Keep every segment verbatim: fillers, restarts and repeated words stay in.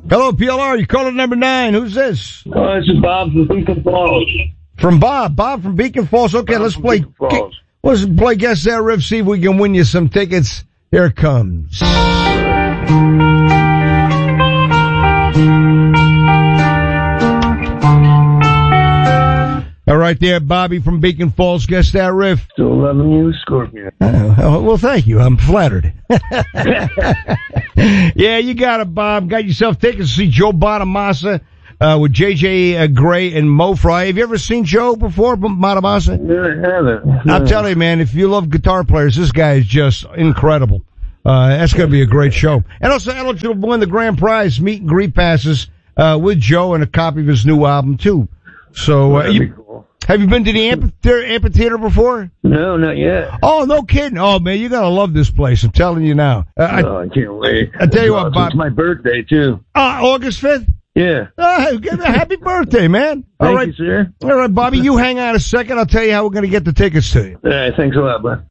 Hello, P L R. You calling number nine. Who's this? Oh, this is Bob from Beacon Falls. From Bob. Bob from Beacon Falls. Okay, Bob let's play. G- let's play Guess That Riff. See if we can win you some tickets. Here it comes. All right there, Bobby from Beacon Falls. Guess That Riff. Still loving you, Scorpion. Uh, well, thank you. I'm flattered. Yeah, you got it, Bob. Got yourself tickets to see Joe Bonamassa uh, with J J uh, Gray and Mo Fry. Have you ever seen Joe before, Bonamassa? No, I haven't. No. I'm telling you, man, if you love guitar players, this guy is just incredible. Uh, that's going to be a great show. And also eligible to win the grand prize, meet and greet passes uh, with Joe and a copy of his new album, too. So, uh, you, cool. Have you been to the amphitheater, amphitheater before? No, not yet. Oh, no kidding. Oh, man, you got to love this place. I'm telling you now. Uh, oh, I, I can't wait. I tell you what, Bob. It's my birthday, too. Uh, August fifth? Yeah. Uh, happy birthday, man. Thank All right. you, sir. All right, Bobby, you hang on a second. I'll tell you how we're going to get the tickets to you. All right, thanks a lot, bud.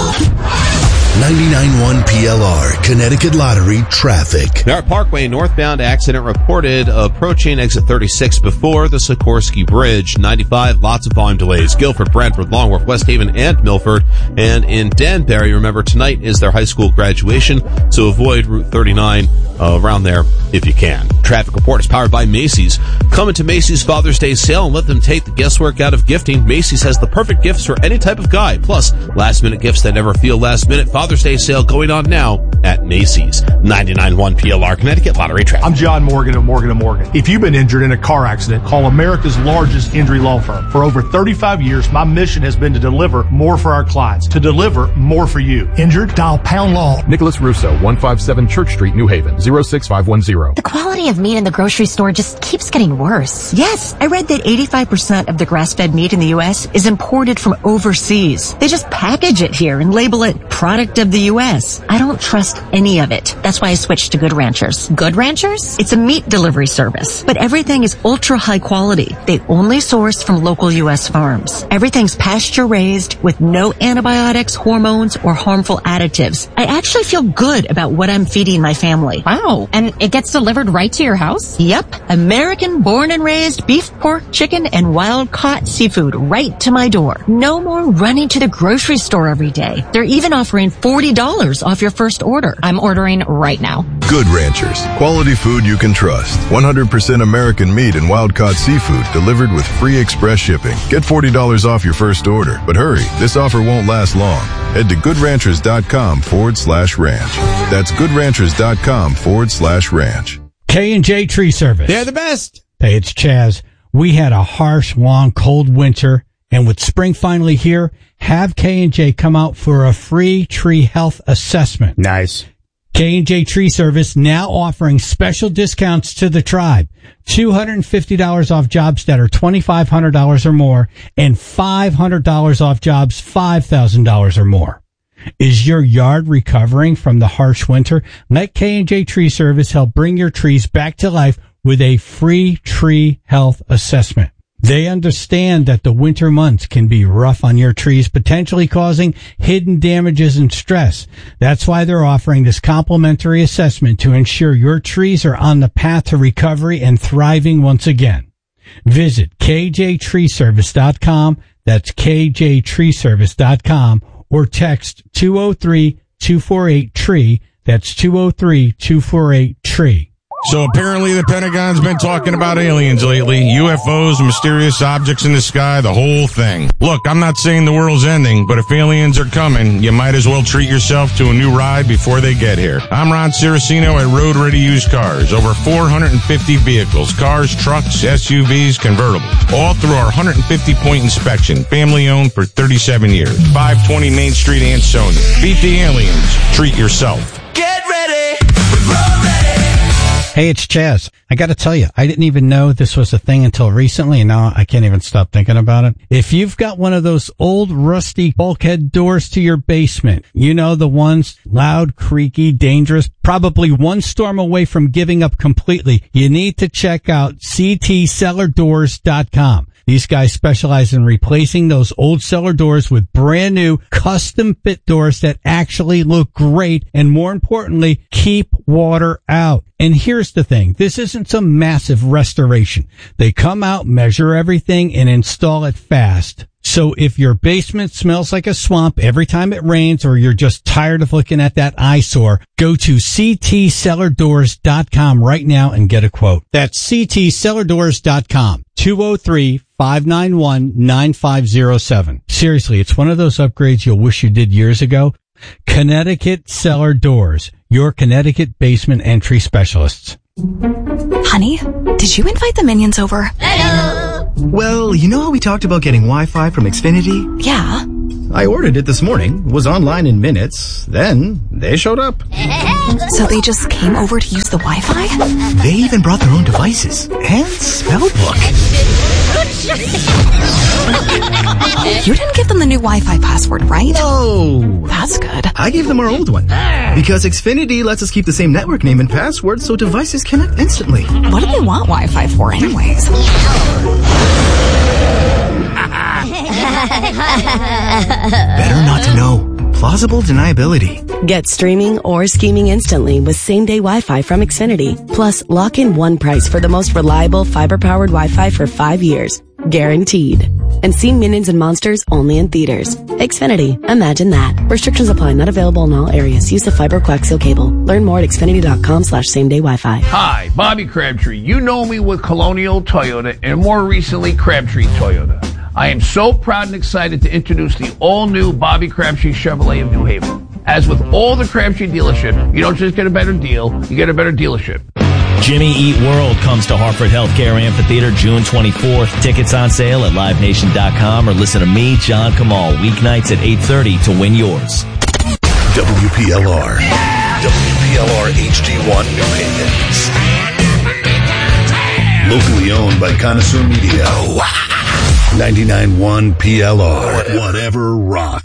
ninety-nine point one P L R, Connecticut Lottery Traffic. Merritt Parkway northbound accident reported approaching exit thirty-six before the Sikorsky Bridge. ninety-five, lots of volume delays. Guilford, Brantford, Longworth, West Haven, and Milford. And in Danbury, remember, tonight is their high school graduation, so avoid Route thirty-nine uh, around there if you can. Traffic report is powered by Macy's. Come into Macy's Father's Day sale and let them take the guesswork out of gifting. Macy's has the perfect gifts for any type of guy. Plus, last-minute gifts that never feel last-minute. Father's Day sale going on now at Macy's. ninety-nine point one P L R, Connecticut Lottery Traffic. I'm John Morgan of Morgan and Morgan. If you've been injured in a car accident, call America's largest injury law firm. For over thirty-five years, my mission has been to deliver more for our clients, to deliver more for you. Injured? Dial Pound Law. Nicholas Russo, one fifty-seven Church Street, New Haven, zero six five one zero. The quality of meat in the grocery store just keeps getting worse. Yes, I read that eighty-five percent of the grass-fed meat in the U S is imported from overseas. They just package it here and label it product of the U S. I don't trust any of it. That's why I switched to Good Ranchers. Good Ranchers? It's a meat delivery service, but everything is ultra high quality. They only source from local U S farms. Everything's pasture raised with no antibiotics, hormones, or harmful additives. I actually feel good about what I'm feeding my family. Wow. And it gets delivered right to your house? Yep. American born and raised beef, pork, chicken, and wild caught seafood right to my door. No more running to the grocery store every day. They're even offering forty dollars off your first order. I'm ordering right now. Good Ranchers. Quality food you can trust. one hundred percent American meat and wild-caught seafood delivered with free express shipping. Get forty dollars off your first order. But hurry, this offer won't last long. Head to goodranchers.com forward slash ranch. That's goodranchers.com forward slash ranch. K and J Tree Service. They're the best. Hey, it's Chaz. We had a harsh, long, cold winter, and with spring finally here, have K and J come out for a free tree health assessment. Nice. K and J Tree Service now offering special discounts to the tribe. two hundred fifty dollars off jobs that are twenty-five hundred dollars or more, and five hundred dollars off jobs five thousand dollars or more. Is your yard recovering from the harsh winter? Let K and J Tree Service help bring your trees back to life with a free tree health assessment. They understand that the winter months can be rough on your trees, potentially causing hidden damages and stress. That's why they're offering this complimentary assessment to ensure your trees are on the path to recovery and thriving once again. Visit K J tree service dot com. That's K J tree service dot com, or text two oh three, two four eight, T R E E. That's two oh three, two four eight, T R E E. So apparently the Pentagon's been talking about aliens lately. U F Os, mysterious objects in the sky, the whole thing. Look, I'm not saying the world's ending, but if aliens are coming, you might as well treat yourself to a new ride before they get here. I'm Ron Ciracino at Road Ready Used Cars. Over four hundred fifty vehicles, cars, trucks, S U Vs, convertibles. All through our one hundred fifty point inspection. Family owned for thirty-seven years. five twenty Main Street, Ansonia. Beat the aliens. Treat yourself. Get ready. Road Ready. Hey, it's Chaz. I gotta tell you, I didn't even know this was a thing until recently, and now I can't even stop thinking about it. If you've got one of those old rusty bulkhead doors to your basement, you know, the ones loud, creaky, dangerous, probably one storm away from giving up completely, you need to check out C T cellar doors dot com. These guys specialize in replacing those old cellar doors with brand new custom fit doors that actually look great and, more importantly, keep water out. And here's the thing. This isn't some massive restoration. They come out, measure everything, and install it fast. So if your basement smells like a swamp every time it rains, or you're just tired of looking at that eyesore, go to c t cellar doors dot com right now and get a quote. That's c t cellar doors dot com. two oh three, five nine one, nine five oh seven. Seriously, it's one of those upgrades you'll wish you did years ago. Connecticut Cellar Doors, your Connecticut basement entry specialists. Honey, did you invite the minions over? Hello. Well, you know how we talked about getting Wi-Fi from Xfinity? Yeah. I ordered it this morning, was online in minutes, then they showed up. So they just came over to use the Wi-Fi? They even brought their own devices and spell book. You didn't give them the new Wi-Fi password, right? No. That's good. I gave them our old one. Because Xfinity lets us keep the same network name and password so devices connect instantly. What do they want Wi-Fi for anyways? Better not to know. Plausible deniability. Get streaming or scheming instantly with same-day Wi-Fi from Xfinity. Plus, lock in one price for the most reliable fiber-powered Wi-Fi for five years. Guaranteed. And see Minions and Monsters only in theaters. Xfinity. Imagine that. Restrictions apply. Not available in all areas. Use the fiber coaxial cable. Learn more at xfinity.com slash same-day Wi-Fi. Hi, Bobby Crabtree. You know me with Colonial Toyota and more recently Crabtree Toyota. I am so proud and excited to introduce the all-new Bobby Crabtree Chevrolet of New Haven. As with all the Crabtree dealership, you don't just get a better deal, you get a better dealership. Jimmy Eat World comes to Hartford Healthcare Amphitheater June twenty-fourth. Tickets on sale at live nation dot com or listen to me, John Kamal, weeknights at eight thirty to win yours. W P L R. W P L R H D one New Havens. Locally owned by Connoisseur Media. ninety-nine point one P L R. Whatever rock.